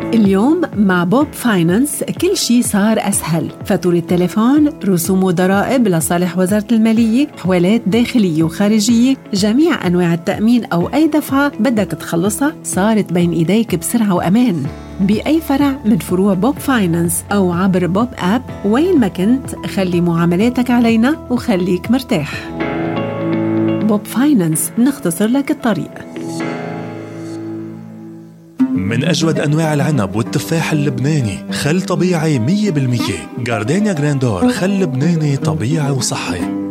اليوم مع بوب فاينانس كل شيء صار أسهل. فاتورة التليفون، رسوم وضرائب لصالح وزارة المالية، حوالات داخلية وخارجية، جميع أنواع التأمين أو أي دفعة بدك تخلصها صارت بين إيديك بسرعة وأمان بأي فرع من فروع بوب فاينانس أو عبر بوب آب. وين ما كنت خلي معاملاتك علينا وخليك مرتاح. بوب فاينانس نختصر لك الطريق. من أجود أنواع العنب والتفاح اللبناني، خل طبيعي 100%. جاردينيا جراندور، خل لبناني طبيعي وصحي.